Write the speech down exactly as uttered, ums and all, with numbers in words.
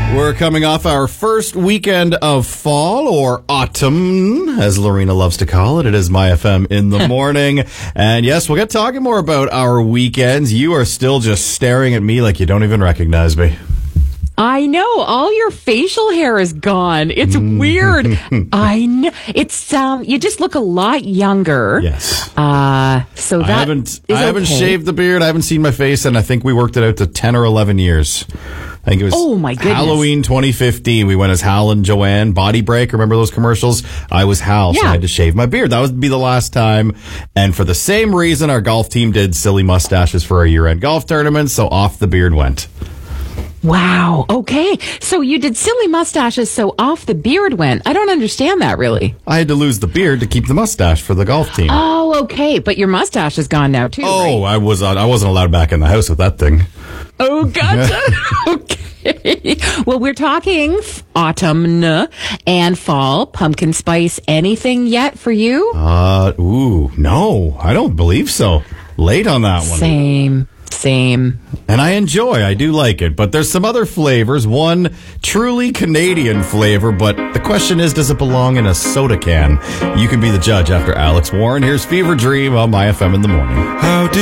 We're coming off our first weekend of fall, or autumn, as Lorena loves to call it. It is My F M in the morning. And yes, we'll get talking more about our weekends. You are still just staring at me like you don't even recognize me. I know. All your facial hair is gone. It's weird. I know. It's, um, you just look a lot younger. Yes. Uh, so that I haven't, is I haven't okay. shaved the beard. I haven't seen my face, and I think we worked it out to ten or eleven years. I think it was Oh, my goodness. Halloween twenty fifteen. We went as Hal and Joanne. Body Break. Remember those commercials? I was Hal, so Yeah. I had to shave my beard. That would be the last time. And for the same reason, our golf team did silly mustaches for our year-end golf tournament, so off the beard went. Wow. Okay. So you did silly mustaches, so off the beard went. I don't understand that, really. I had to lose the beard to keep the mustache for the golf team. Oh, okay. But your mustache is gone now, too, Oh, right? I was uh, I wasn't allowed back in the house with that thing. Oh, gotcha. Okay. Well, we're talking f- autumn and fall, pumpkin spice. Anything yet for you? Uh, ooh, no, I don't believe so. Late on that one. Same. Same. And I enjoy, I do like it, but there's some other flavors. One truly Canadian flavor, but the question is, does it belong in a soda can? You can be the judge after Alex Warren. Here's Fever Dream on My F M in the morning. How do